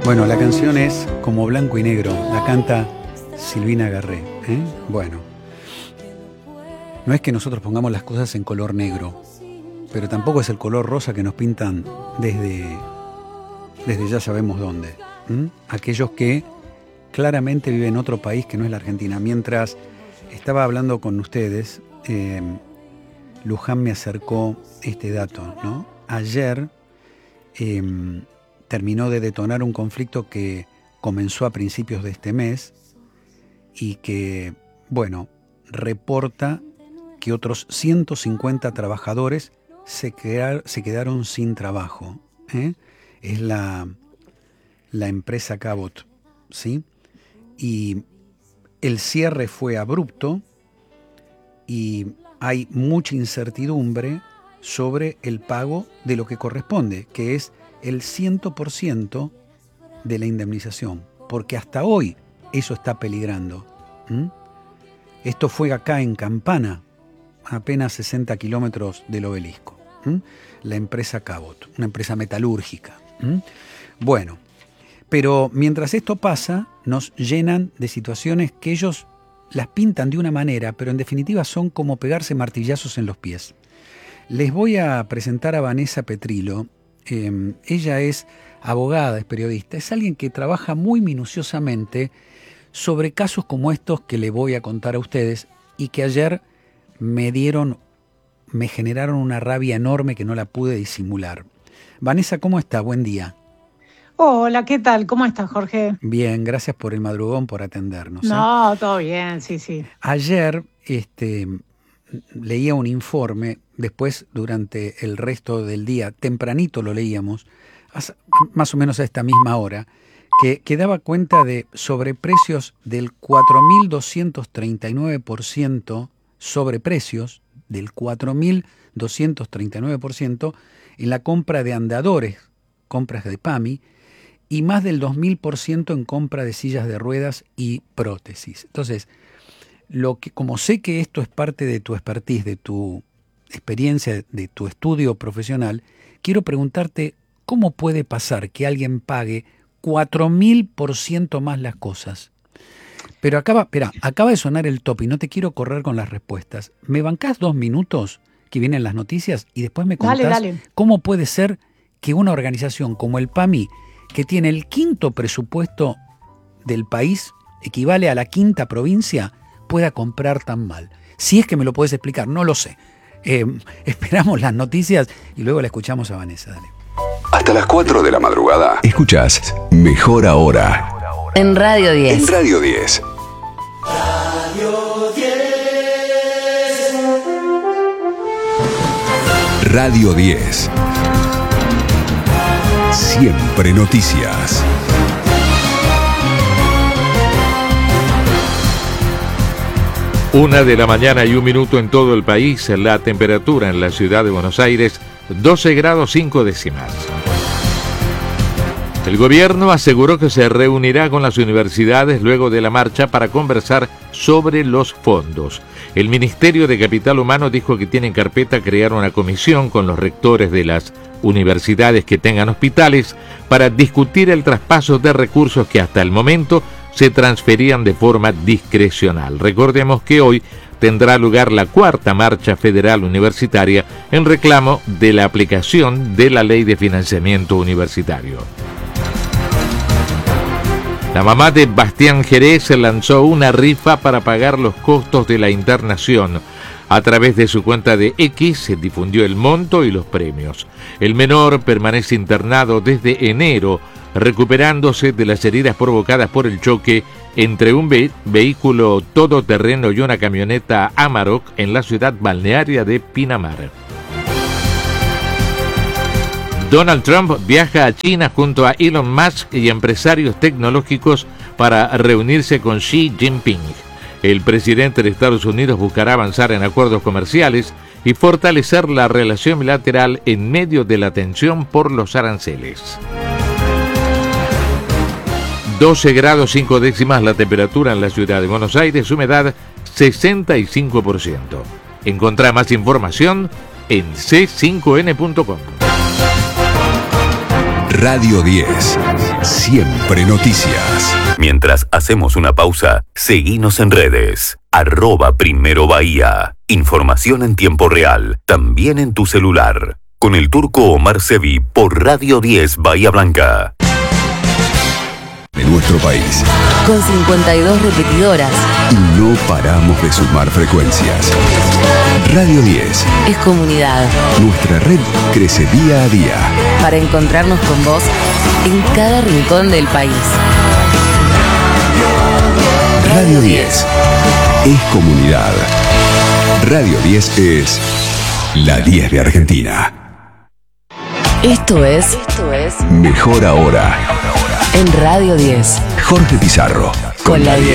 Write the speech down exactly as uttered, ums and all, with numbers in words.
Bueno, la canción es Como Blanco y Negro, la canta Silvina Garré, ¿eh? Bueno, no es que nosotros pongamos las cosas en color negro, pero tampoco es el color rosa que nos pintan desde, desde ya sabemos dónde. ¿Mm? Aquellos que claramente viven en otro país que no es la Argentina. Mientras estaba hablando con ustedes, eh, Luján me acercó este dato, ¿no? Ayer eh, terminó de detonar un conflicto que comenzó a principios de este mes y que, bueno, reporta que otros ciento cincuenta trabajadores se, quedar, se quedaron sin trabajo. ¿eh? Es la, la empresa Cabot, ¿sí? Y el cierre fue abrupto y hay mucha incertidumbre sobre el pago de lo que corresponde, que es el cien por ciento de la indemnización, porque hasta hoy eso está peligrando. ¿Mm? Esto fue acá en Campana, a apenas sesenta kilómetros del Obelisco. ¿Mm? La empresa Cabot, una empresa metalúrgica. ¿Mm? Bueno, pero mientras esto pasa, nos llenan de situaciones que ellos las pintan de una manera, pero en definitiva son como pegarse martillazos en los pies. Les voy a presentar a Vanessa Petrillo. Eh, ella es abogada, es periodista, es alguien que trabaja muy minuciosamente sobre casos como estos que le voy a contar a ustedes y que ayer me dieron, me generaron una rabia enorme que no la pude disimular. Vanessa, ¿cómo está? Buen día. Hola, ¿qué tal? ¿Cómo estás, Jorge? Bien, gracias por el madrugón, por atendernos. ¿eh? No, todo bien, sí, sí. Ayer este, leía un informe, después durante el resto del día, tempranito lo leíamos, más o menos a esta misma hora, que, que daba cuenta de sobreprecios del cuatro mil doscientos treinta y nueve por ciento, sobreprecios del cuatro mil doscientos treinta y nueve por ciento en la compra de andadores, compras de P A M I, y más del dos mil por ciento en compra de sillas de ruedas y prótesis. Entonces, lo que, como sé que esto es parte de tu expertise, de tu experiencia, de tu estudio profesional, quiero preguntarte cómo puede pasar que alguien pague cuatro mil por ciento más las cosas. Pero acaba, espera, acaba de sonar el top y no te quiero correr con las respuestas. ¿Me bancás dos minutos que vienen las noticias y después me contás dale, dale. cómo puede ser que una organización como el P A M I, que tiene el quinto presupuesto del país, equivale a la quinta provincia, pueda comprar tan mal? Si es que me lo puedes explicar, no lo sé. Eh, esperamos las noticias y luego la escuchamos a Vanessa. Dale. Hasta las cuatro de la madrugada. Escuchás Mejor Ahora. En Radio diez. En Radio diez. Radio diez. Radio diez. Siempre noticias. Una de la mañana y un minuto en todo el país. La temperatura en la ciudad de Buenos Aires, doce grados cinco décimas. El gobierno aseguró que se reunirá con las universidades luego de la marcha para conversar sobre los fondos. El Ministerio de Capital Humano dijo que tiene en carpeta crear una comisión con los rectores de las universidades que tengan hospitales para discutir el traspaso de recursos que hasta el momento se transferían de forma discrecional. Recordemos que hoy tendrá lugar la cuarta marcha federal universitaria en reclamo de la aplicación de la Ley de Financiamiento Universitario. La mamá de Bastián Jerez lanzó una rifa para pagar los costos de la internación. A través de su cuenta de X se difundió el monto y los premios. El menor permanece internado desde enero, recuperándose de las heridas provocadas por el choque entre un ve- vehículo todoterreno y una camioneta Amarok en la ciudad balnearia de Pinamar. Donald Trump viaja a China junto a Elon Musk y empresarios tecnológicos para reunirse con Xi Jinping. El presidente de Estados Unidos buscará avanzar en acuerdos comerciales y fortalecer la relación bilateral en medio de la tensión por los aranceles. doce grados cinco décimas la temperatura en la ciudad de Buenos Aires, humedad sesenta y cinco por ciento. Encontrá más información en ce cinco ene punto com. Radio diez. siempre noticias. Mientras hacemos una pausa, seguinos en redes. Arroba Primero Bahía. Información en tiempo real, también en tu celular. Con el turco Omar Sevi por Radio diez Bahía Blanca. De nuestro país. Con cincuenta y dos repetidoras. Y no paramos de sumar frecuencias. Radio diez. Es comunidad. Nuestra red crece día a día. Para encontrarnos con vos en cada rincón del país. Radio diez. Es comunidad. Radio diez es la diez de Argentina. Esto es, Esto es Mejor Ahora. En Radio diez. Jorge Pizarro. Con la diez.